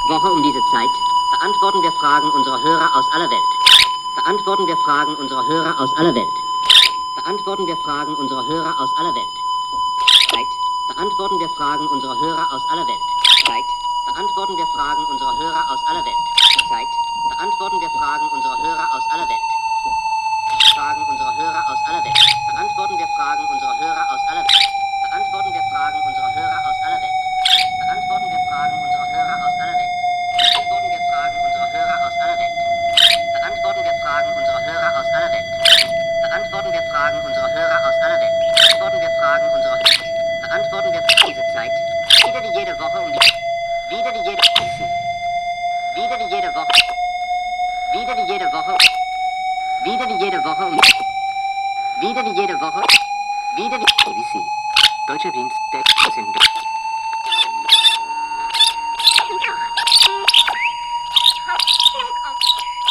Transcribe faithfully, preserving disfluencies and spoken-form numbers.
Woche um diese Zeit beantworten wir Fragen unserer Hörer aus aller Welt. Beantworten wir Fragen unserer Hörer aus aller Welt. Beantworten wir Fragen unserer Hörer aus aller Welt. Zeit. Beantworten wir Fragen unserer Hörer aus aller Welt. Zeit. Beantworten wir Fragen unserer Hörer aus aller Welt. Zeit. Beantworten wir Fragen unserer Hörer aus aller Welt. Fragen unserer Hörer aus aller Welt. Beantworten wir Fragen unserer Hörer aus aller Welt. Beantworten wir Fragen unserer Hörer aus aller Welt. Beantworten wir Fragen unserer Hörer aus aller Welt. Beantworten wir Fragen unserer Hörer aus aller Welt. Beantworten wir Fragen unserer Hörer aus aller Welt. Beantworten wir Fragen unserer Hörer aus aller Welt. Beantworten wir Fragen unserer Beantworten wir diese Zeit. Wieder wie jede Woche um die Wieder wie jede Wieder wie jede Woche. Wieder wie jede Woche. Wieder wie jede Woche um Wieder wie jede Woche. Wieder wie A B C. Deutscher Dienst der Sendung.